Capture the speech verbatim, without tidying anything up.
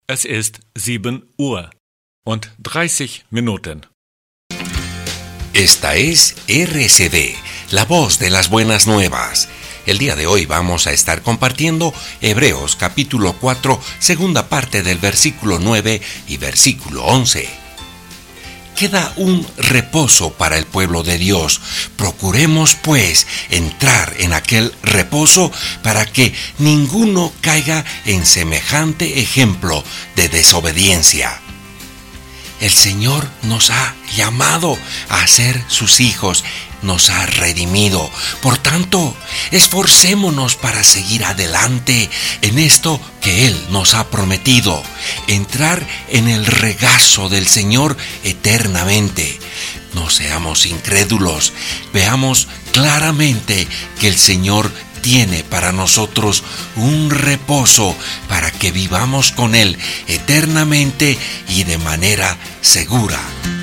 Es ist sieben Uhr und dreißig Minuten. Esta es R C V, la voz de las buenas nuevas. El día de hoy vamos a estar compartiendo Hebreos capítulo cuatro, segunda parte del versículo nueve y versículo once. Queda un reposo para el pueblo de Dios. Procuremos, pues, entrar en aquel reposo para que ninguno caiga en semejante ejemplo de desobediencia. El Señor nos ha llamado a ser sus hijos, nos ha redimido. Por tanto, esforcémonos para seguir adelante en esto que Él nos ha prometido, entrar en el regazo del Señor eternamente. No seamos incrédulos, veamos claramente que el Señor tiene para nosotros un reposo para que vivamos con Él eternamente y de manera segura.